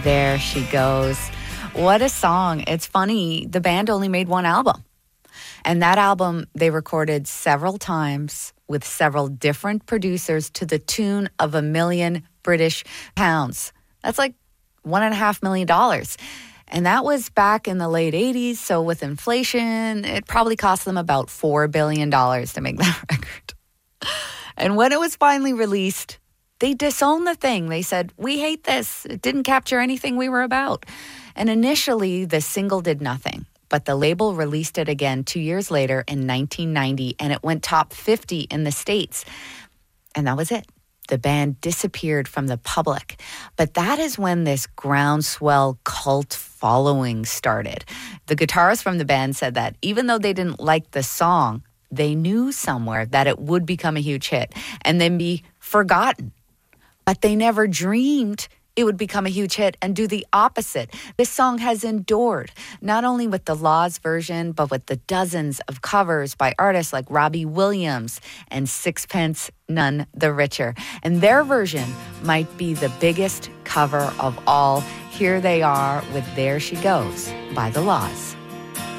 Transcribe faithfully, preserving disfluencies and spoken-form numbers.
There She Goes. What a song. It's funny, the band only made one album. And that album they recorded several times with several different producers to the tune of a million British pounds. That's like one and a half million dollars. And that was back in the late eighties. So with inflation, it probably cost them about four billion dollars to make that record. And when it was finally released, they disowned the thing. They said, we hate this. It didn't capture anything we were about. And initially, the single did nothing. But the label released it again two years later in nineteen ninety, and it went top fifty in the States. And that was it. The band disappeared from the public. But that is when this groundswell cult following started. The guitarist from the band said that even though they didn't like the song, they knew somewhere that it would become a huge hit and then be forgotten. But they never dreamed it would become a huge hit and do the opposite. This song has endured, not only with the Laws version, but with the dozens of covers by artists like Robbie Williams and Sixpence None the Richer. And their version might be the biggest cover of all. Here they are with There She Goes by the Laws.